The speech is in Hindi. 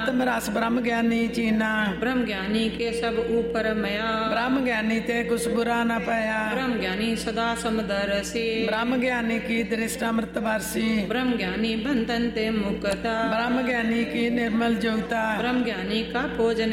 आत्म रस ब्रह्म ज्ञानी चीना, ब्रह्म ज्ञानी के सब ऊपर मया, ब्रह्म ज्ञानी ते कुछ बुरा न पाया, ब्रह्म ज्ञानी सदा समदर्शी, ब्रह्म ज्ञानी की दृष्टामृत वर्षी, ब्रह्म ज्ञानी बंधन ते मुक्ता, ब्रह्म ज्ञानी की निर्मल ज्योता, ब्रह्म ज्ञानी का भोजन